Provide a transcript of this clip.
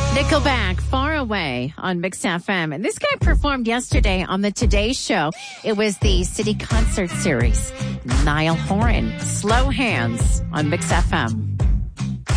Nickelback, Far Away on Mix FM. And this guy performed yesterday on the Today Show. It was the City Concert Series. Niall Horan, Slow Hands on Mix FM.